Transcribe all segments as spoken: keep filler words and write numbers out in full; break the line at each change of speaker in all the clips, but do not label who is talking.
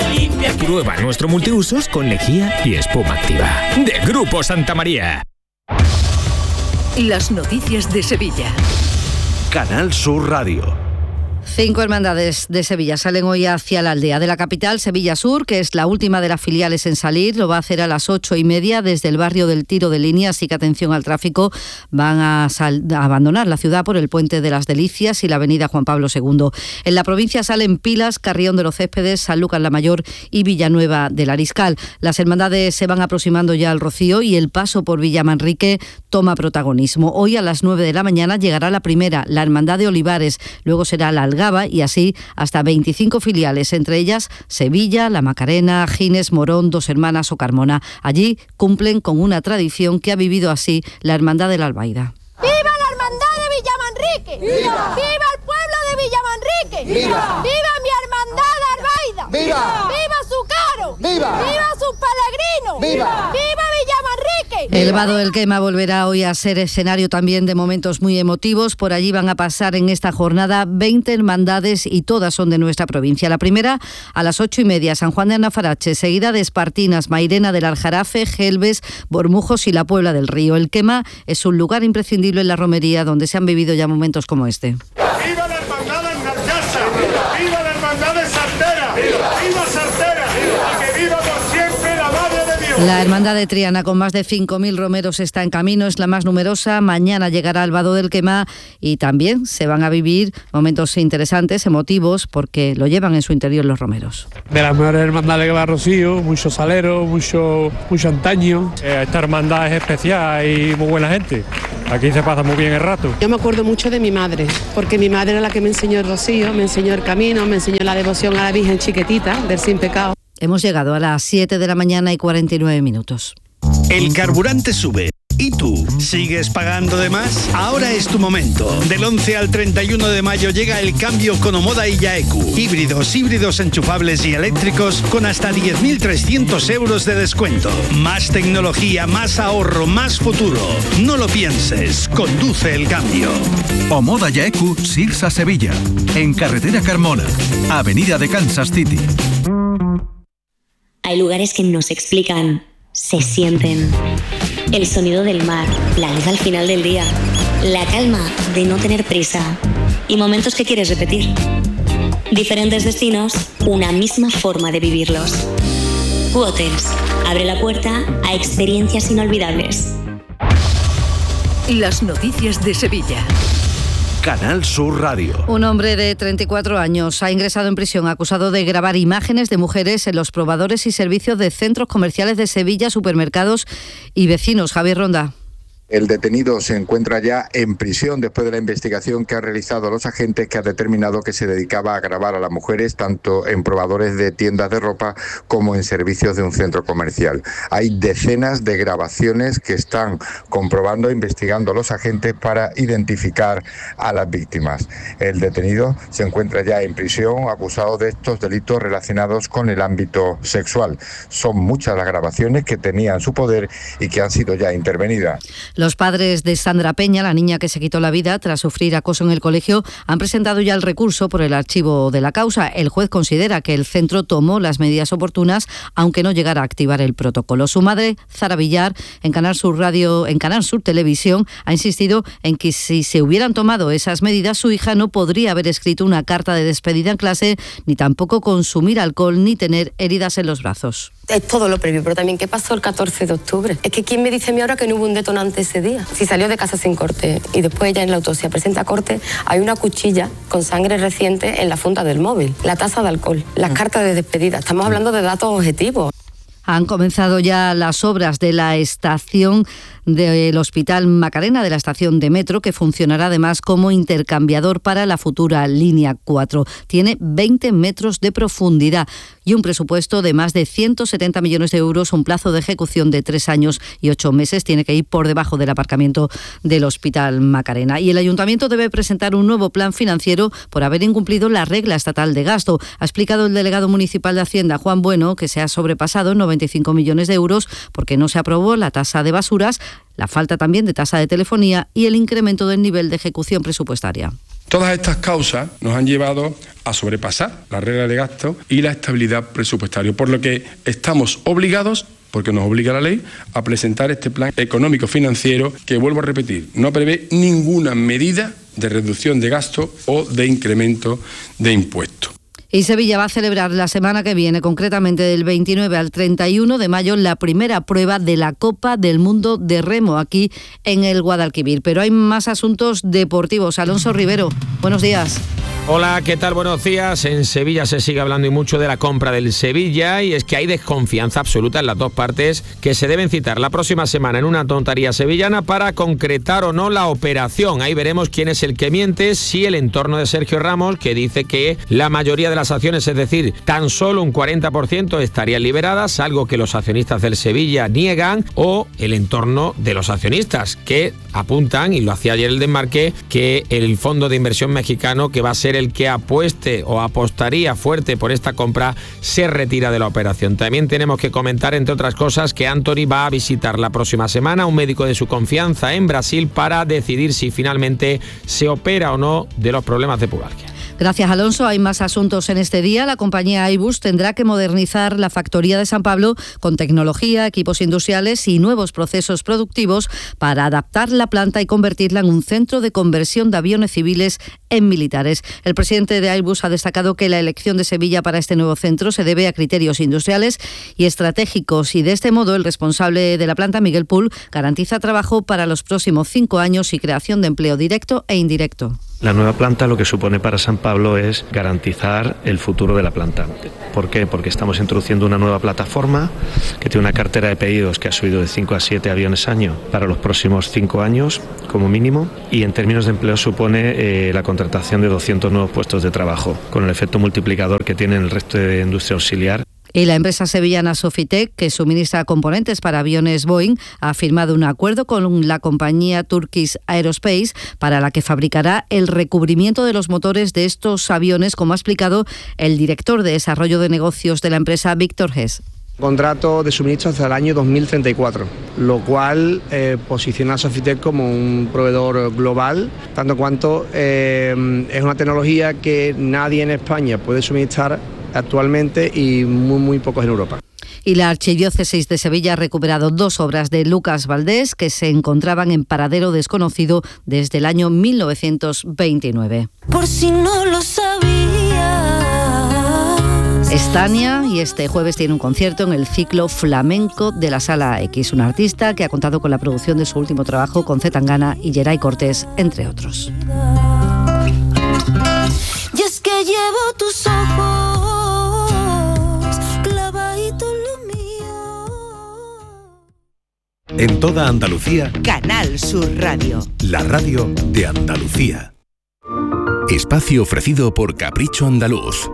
limpia que... Prueba nuestro multiusos con lejía y espuma activa. De Grupo Santa María.
Las noticias de Sevilla.
Canal Sur Radio.
Cinco hermandades de Sevilla salen hoy hacia la aldea de la capital, Sevilla Sur, que es la última de las filiales en salir. Lo va a hacer a las ocho y media desde el barrio del Tiro de Línea, así que atención al tráfico. Van a, sal- a abandonar la ciudad por el Puente de las Delicias y la avenida Juan Pablo segundo. En la provincia salen Pilas, Carrión de los Céspedes, San Lucas la Mayor y Villanueva del Ariscal. Las hermandades se van aproximando ya al Rocío y el paso por Villamanrique toma protagonismo. Hoy a las nueve de la mañana llegará la primera, la Hermandad de Olivares, luego será la Algaba y así hasta veinticinco filiales, entre ellas Sevilla, La Macarena, Gines, Morón, Dos Hermanas o Carmona. Allí cumplen con una tradición que ha vivido así la Hermandad de la Albaida.
¡Viva la Hermandad de Villamanrique! ¡Viva! ¡Viva el pueblo de Villamanrique! ¡Viva! ¡Viva mi Hermandad de Albaida! ¡Viva! ¡Viva su caro! ¡Viva! ¡Viva sus peregrinos! ¡Viva! ¡Viva Villamanrique!
El Vado del Quema volverá hoy a ser escenario también de momentos muy emotivos. Por allí van a pasar en esta jornada veinte hermandades y todas son de nuestra provincia. La primera a las ocho y media, San Juan de Anafarache, seguida de Espartinas, Mairena del Aljarafe, Gelbes, Bormujos y la Puebla del Río. El Quema es un lugar imprescindible en la romería donde se han vivido ya momentos como este.
¡Viva la hermandad de Narjasa! ¡Viva la hermandad de Sartera! ¡Viva Sartera! ¡Y que viva por siempre la Madre de Dios!
La hermandad de Triana, con más de cinco mil romeros, está en camino, es la más numerosa. Mañana llegará al Vado del Quema y también se van a vivir momentos interesantes, emotivos, porque lo llevan en su interior los romeros.
De las mejores hermandades que va a Rocío, mucho salero, mucho, mucho antaño.
Eh, esta hermandad es especial y muy buena gente. Aquí se pasa muy bien el rato.
Yo me acuerdo mucho de mi madre, porque mi madre era la que me enseñó el rocío, me enseñó el camino, me enseñó la devoción a la Virgen Chiquitita del Sin Pecado.
Hemos llegado a las siete de la mañana y cuarenta y nueve minutos.
El carburante sube. ¿Y tú? ¿Sigues pagando de más? Ahora es tu momento. Del once al treinta y uno de mayo llega el cambio con Omoda y Yaeku. Híbridos, híbridos enchufables y eléctricos con hasta diez mil trescientos euros de descuento. Más tecnología, más ahorro, más futuro. No lo pienses, conduce el cambio.
Omoda Yaeku, Sirsa Sevilla. En carretera Carmona, avenida de Kansas City.
Hay lugares que no se explican, se sienten. El sonido del mar, la luz al final del día, la calma de no tener prisa y momentos que quieres repetir. Diferentes destinos, una misma forma de vivirlos. Q-Hotels abre la puerta a experiencias inolvidables.
Las noticias de Sevilla.
Canal Sur Radio.
Un hombre de treinta y cuatro años ha ingresado en prisión acusado de grabar imágenes de mujeres en los probadores y servicios de centros comerciales de Sevilla, supermercados y vecinos. Javier Ronda.
El detenido se encuentra ya en prisión después de la investigación que han realizado los agentes, que ha determinado que se dedicaba a grabar a las mujeres tanto en probadores de tiendas de ropa como en servicios de un centro comercial. Hay decenas de grabaciones que están comprobando, investigando los agentes para identificar a las víctimas. El detenido se encuentra ya en prisión acusado de estos delitos relacionados con el ámbito sexual. Son muchas las grabaciones que tenía en su poder y que han sido ya intervenidas.
Los padres de Sandra Peña, la niña que se quitó la vida tras sufrir acoso en el colegio, han presentado ya el recurso por el archivo de la causa. El juez considera que el centro tomó las medidas oportunas, aunque no llegara a activar el protocolo. Su madre, Zara Villar, en Canal Sur Radio, en Canal Sur Televisión, ha insistido en que si se hubieran tomado esas medidas, su hija no podría haber escrito una carta de despedida en clase, ni tampoco consumir alcohol, ni tener heridas en los brazos.
Es todo lo previo, pero también ¿qué pasó el catorce de octubre? Es que ¿quién me dice a mí ahora que no hubo un detonante ese día? Si salió de casa sin corte y después ella en la autopsia presenta corte, hay una cuchilla con sangre reciente en la funda del móvil, la tasa de alcohol, las cartas de despedida. Estamos hablando de datos objetivos.
Han comenzado ya las obras de la estación del Hospital Macarena, de la estación de metro, que funcionará además como intercambiador para la futura línea cuatro. Tiene veinte metros de profundidad y un presupuesto de más de ciento setenta millones de euros, un plazo de ejecución de tres años y ocho meses. Tiene que ir por debajo del aparcamiento del Hospital Macarena. Y el Ayuntamiento debe presentar un nuevo plan financiero por haber incumplido la regla estatal de gasto. Ha explicado el delegado municipal de Hacienda, Juan Bueno, que se ha sobrepasado en noventa y cinco millones de euros porque no se aprobó la tasa de basuras, la falta también de tasa de telefonía y el incremento del nivel de ejecución presupuestaria.
Todas estas causas nos han llevado a sobrepasar la regla de gasto y la estabilidad presupuestaria, por lo que estamos obligados, porque nos obliga la ley, a presentar este plan económico-financiero que, vuelvo a repetir, no prevé ninguna medida de reducción de gasto o de incremento de impuestos.
Y Sevilla va a celebrar la semana que viene, concretamente del veintinueve al treinta y uno de mayo, la primera prueba de la Copa del Mundo de Remo aquí en el Guadalquivir. Pero hay más asuntos deportivos. Alonso Rivero, buenos días.
Hola, ¿qué tal? Buenos días. En Sevilla se sigue hablando y mucho de la compra del Sevilla y es que hay desconfianza absoluta en las dos partes que se deben citar la próxima semana en una notaría sevillana para concretar o no la operación. Ahí veremos quién es el que miente, si el entorno de Sergio Ramos, que dice que la mayoría de las acciones, es decir, tan solo un cuarenta por ciento estarían liberadas, algo que los accionistas del Sevilla niegan, o el entorno de los accionistas, que apuntan, y lo hacía ayer el Desmarque, que el fondo de inversión mexicano, que va a ser el que apueste o apostaría fuerte por esta compra, se retira de la operación. También tenemos que comentar, entre otras cosas, que Anthony va a visitar la próxima semana a un médico de su confianza en Brasil para decidir si finalmente se opera o no de los problemas de pubalgia.
Gracias, Alonso. Hay más asuntos en este día. La compañía Airbus tendrá que modernizar la factoría de San Pablo con tecnología, equipos industriales y nuevos procesos productivos para adaptar la planta y convertirla en un centro de conversión de aviones civiles en militares. El presidente de Airbus ha destacado que la elección de Sevilla para este nuevo centro se debe a criterios industriales y estratégicos, y de este modo el responsable de la planta, Miguel Pull, garantiza trabajo para los próximos cinco años y creación de empleo directo e indirecto.
La nueva planta lo que supone para San Pablo es garantizar el futuro de la planta. ¿Por qué? Porque estamos introduciendo una nueva plataforma que tiene una cartera de pedidos que ha subido de cinco a siete aviones año para los próximos cinco años como mínimo, y en términos de empleo supone eh, la contratación de doscientos nuevos puestos de trabajo, con el efecto multiplicador que tiene en el resto de industria auxiliar.
Y la empresa sevillana Sofitec, que suministra componentes para aviones Boeing, ha firmado un acuerdo con la compañía Turkish Aerospace para la que fabricará el recubrimiento de los motores de estos aviones, como ha explicado el director de desarrollo de negocios de la empresa, Víctor Hess.
Contrato de suministro hasta el año dos mil treinta y cuatro, lo cual eh, posiciona a Sofitec como un proveedor global, tanto cuanto eh, es una tecnología que nadie en España puede suministrar actualmente y muy, muy pocos en Europa.
Y la Archidiócesis de Sevilla ha recuperado dos obras de Lucas Valdés que se encontraban en paradero desconocido desde el año mil novecientos veintinueve.
Por si no lo sabías.
Es Tania y este jueves tiene un concierto en el ciclo flamenco de la Sala X, una artista que ha contado con la producción de su último trabajo con Z Tangana y Geray Cortés, entre otros.
Y es que llevo tus ojos clavaditos en lo mío.
En toda Andalucía,
Canal Sur Radio.
La radio de Andalucía. Espacio ofrecido por Capricho Andaluz.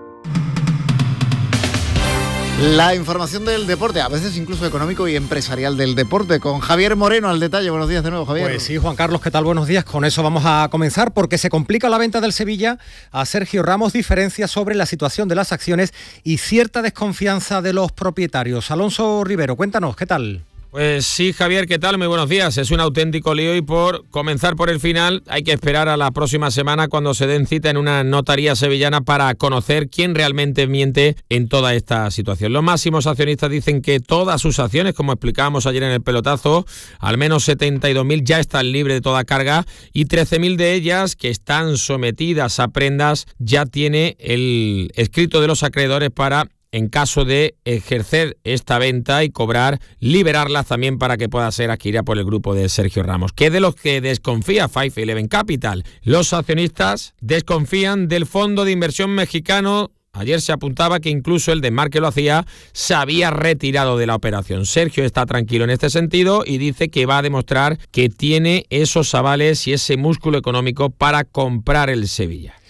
La información del deporte, a veces incluso económico y empresarial del deporte, con Javier Moreno al detalle. Buenos días de nuevo, Javier.
Pues sí, Juan Carlos, ¿qué tal? Buenos días. Con eso vamos a comenzar, porque se complica la venta del Sevilla. A Sergio Ramos diferencia sobre la situación de las acciones y cierta desconfianza de los propietarios. Alonso Rivero, cuéntanos, ¿qué tal?
Pues sí, Javier, ¿qué tal? Muy buenos días. Es un auténtico lío y por comenzar por el final hay que esperar a la próxima semana cuando se den cita en una notaría sevillana para conocer quién realmente miente en toda esta situación. Los máximos accionistas dicen que todas sus acciones, como explicábamos ayer en el pelotazo, al menos setenta y dos mil ya están libres de toda carga y trece mil de ellas, que están sometidas a prendas, ya tiene el escrito de los acreedores para, en caso de ejercer esta venta y cobrar, liberarlas también para que pueda ser adquirida por el grupo de Sergio Ramos. ¿Qué de los que desconfía Five Eleven Capital? Los accionistas desconfían del fondo de inversión mexicano. Ayer se apuntaba que incluso el Desmarque lo hacía, se había retirado de la operación. Sergio está tranquilo en este sentido y dice que va a demostrar que tiene esos avales y ese músculo económico para comprar el Sevilla.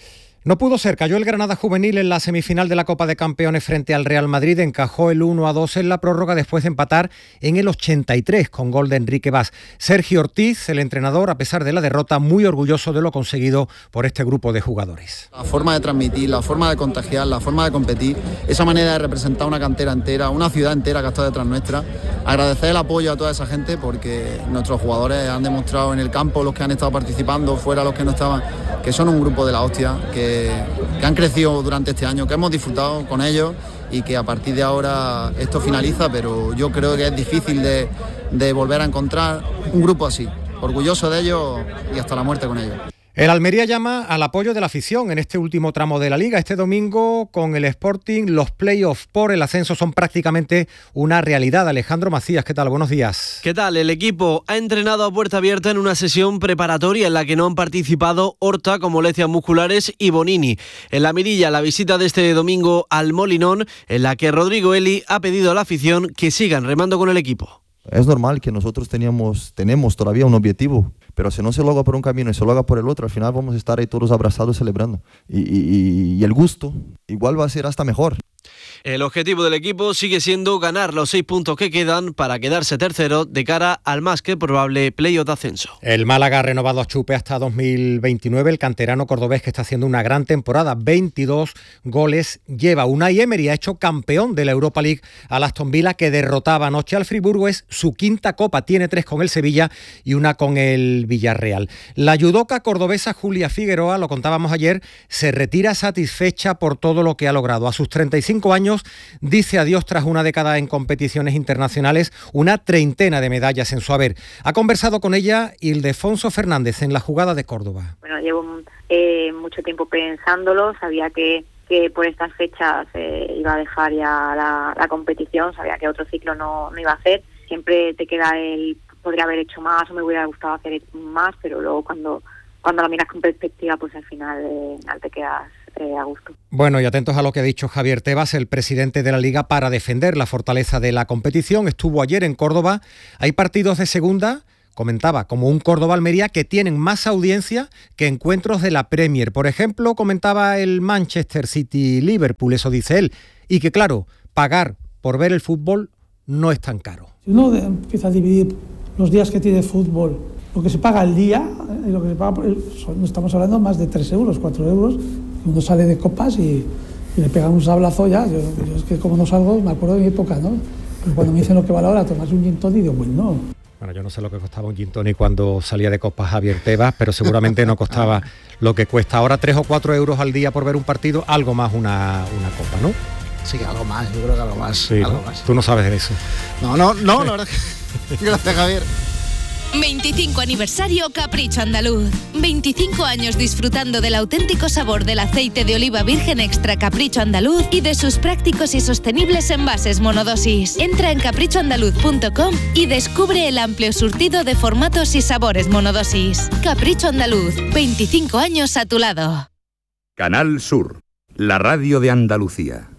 No pudo ser, cayó el Granada juvenil en la semifinal de la Copa de Campeones frente al Real Madrid, encajó el uno a dos en la prórroga después de empatar en el ochenta y tres con gol de Enrique Bas. Sergio Ortiz, el entrenador, a pesar de la derrota, muy orgulloso de lo conseguido por este grupo de jugadores.
La forma de transmitir, la forma de contagiar, la forma de competir, esa manera de representar una cantera entera, una ciudad entera que ha estado detrás nuestra. Agradecer el apoyo a toda esa gente porque nuestros jugadores han demostrado en el campo, los que han estado participando, fuera los que no estaban, que son un grupo de la hostia, que que han crecido durante este año, que hemos disfrutado con ellos y que a partir de ahora esto finaliza, pero yo creo que es difícil de, de volver a encontrar un grupo así. Orgulloso de ellos y hasta la muerte con ellos.
El Almería llama al apoyo de la afición en este último tramo de la Liga. Este domingo con el Sporting los playoffs por el ascenso son prácticamente una realidad. Alejandro Macías, ¿qué tal? Buenos días.
¿Qué tal? El equipo ha entrenado a puerta abierta en una sesión preparatoria en la que no han participado Horta con molestias musculares y Bonini. En la mirilla, la visita de este domingo al Molinón, en la que Rodrigo Eli ha pedido a la afición que sigan remando con el equipo.
Es normal que nosotros teníamos, tenemos todavía un objetivo, pero si no se lo haga por un camino y se lo haga por el otro, al final vamos a estar ahí todos abrazados celebrando. Y, y, y el gusto igual va a ser hasta mejor.
El objetivo del equipo sigue siendo ganar los seis puntos que quedan para quedarse tercero de cara al más que probable playoff de ascenso.
El Málaga ha renovado a Chupe hasta dos mil veintinueve. El canterano cordobés, que está haciendo una gran temporada, veintidós goles lleva. Unai Emery ha hecho campeón de la Europa League al Aston Villa, que derrotaba anoche al Friburgo. Es su quinta copa, tiene tres con el Sevilla y una con el Villarreal. La judoka cordobesa Julia Figueroa, lo contábamos ayer, se retira satisfecha por todo lo que ha logrado. A sus treinta y cinco años dice adiós tras una década en competiciones internacionales, una treintena de medallas en su haber. Ha conversado con ella Ildefonso Fernández en la jugada de Córdoba.
Bueno, llevo eh, mucho tiempo pensándolo, sabía que, que por estas fechas eh, iba a dejar ya la, la competición, sabía que otro ciclo no, no iba a hacer. Siempre te queda el, podría haber hecho más o me hubiera gustado hacer más, pero luego cuando, cuando lo miras con perspectiva, pues al final eh, te quedas a gusto.
Bueno, y atentos a lo que ha dicho Javier Tebas, el presidente de la Liga, para defender la fortaleza de la competición. Estuvo ayer en Córdoba. Hay partidos de segunda, comentaba, como un Córdoba-Almería, que tienen más audiencia que encuentros de la Premier. Por ejemplo, comentaba el Manchester City-Liverpool, eso dice él, y que claro, pagar por ver el fútbol no es tan caro.
Si uno empieza a dividir los días que tiene fútbol, lo que se paga al día, y lo que se paga, son, estamos hablando más de tres euros, cuatro euros. Uno sale de copas y, y le pegan un sablazo ya. Yo, yo es que como no salgo, me acuerdo de mi época, ¿no? Pero cuando me dicen lo que vale ahora, tomarse un gin tonic, digo, pues no.
Bueno, yo no sé lo que costaba un gin tonic cuando salía de copas Javier Tebas, pero seguramente no costaba lo que cuesta ahora, tres o cuatro euros al día por ver un partido, algo más una, una copa, ¿no?
Sí, algo más, yo creo que algo más.
Sí,
algo
¿no?
más.
Tú no sabes de eso.
No, no, no, la verdad que... Gracias, Javier.
veinticinco aniversario Capricho Andaluz. veinticinco años disfrutando del auténtico sabor del aceite de oliva virgen extra Capricho Andaluz y de sus prácticos y sostenibles envases monodosis. Entra en capricho andaluz punto com y descubre el amplio surtido de formatos y sabores monodosis. Capricho Andaluz, veinticinco años a tu lado.
Canal Sur, la radio de Andalucía.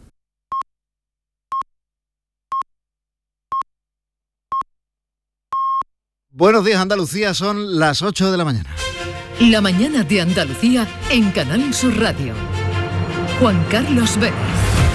Buenos días, Andalucía, son las ocho de la mañana.
La mañana de Andalucía en Canal Sur Radio. Juan Carlos Vélez.